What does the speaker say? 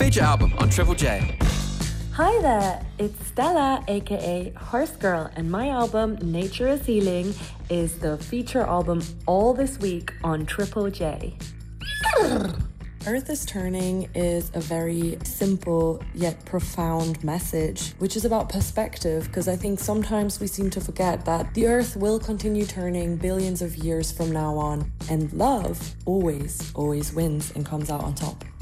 major album on Triple J. Hi there, it's Stella, aka Horse Girl, and my album Nature is Healing is the feature album all this week on Triple J. Earth is Turning is a very simple yet profound message, which is about perspective, because I think sometimes we seem to forget that the Earth will continue turning billions of years from now on, and love always wins and comes out on top.